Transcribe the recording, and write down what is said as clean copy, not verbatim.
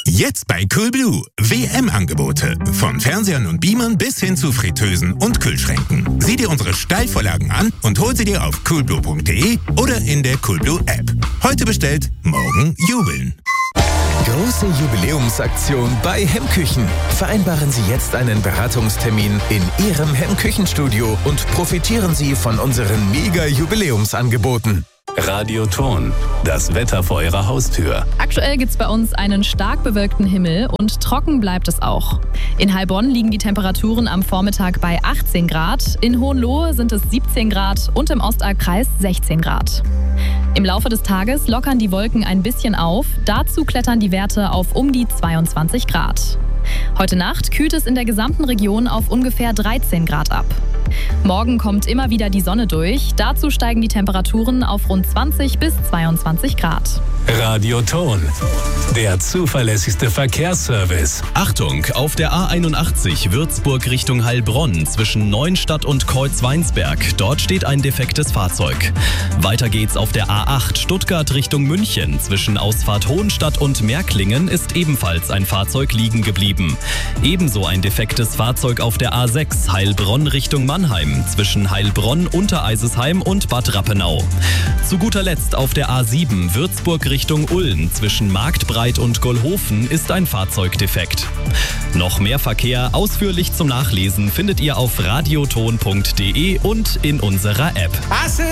Jetzt bei Coolblue. WM-Angebote. Von Fernsehern und Beamern bis hin zu Fritteusen und Kühlschränken. Sieh dir unsere Steilvorlagen an und hol sie dir auf coolblue.de oder in der Coolblue-App. Heute bestellt, morgen jubeln. Große Jubiläumsaktion bei Hemmküchen. Vereinbaren Sie jetzt einen Beratungstermin in Ihrem Hemmküchenstudio und profitieren Sie von unseren Mega-Jubiläumsangeboten. Radioton, das Wetter vor Ihrer Haustür. Aktuell gibt es bei uns einen stark bewölkten Himmel und trocken bleibt es auch. In Heilbronn liegen die Temperaturen am Vormittag bei 18 Grad, in Hohenlohe sind es 17 Grad und im Ostalbkreis 16 Grad. Im Laufe des Tages lockern die Wolken ein bisschen auf, dazu klettern die Werte auf um die 22 Grad. Heute Nacht kühlt es in der gesamten Region auf ungefähr 13 Grad ab. Morgen kommt immer wieder die Sonne durch, dazu steigen die Temperaturen auf rund 20 bis 22 Grad. Radioton, der zuverlässigste Verkehrsservice. Achtung, auf der A81 Würzburg Richtung Heilbronn zwischen Neuenstadt und Kreuzweinsberg. Dort steht ein defektes Fahrzeug. Weiter geht's auf der A8 Stuttgart Richtung München. Zwischen Ausfahrt Hohenstadt und Märklingen ist ebenfalls ein Fahrzeug liegen geblieben. Ebenso ein defektes Fahrzeug auf der A6 Heilbronn Richtung Mannheim. Zwischen Heilbronn, Untereisesheim und Bad Rappenau. Zu guter Letzt auf der A7 Würzburg Richtung Ulm. Zwischen Marktbreit und Gollhofen ist ein Fahrzeug defekt. Noch mehr Verkehr ausführlich zum Nachlesen findet ihr auf radioton.de und in unserer App.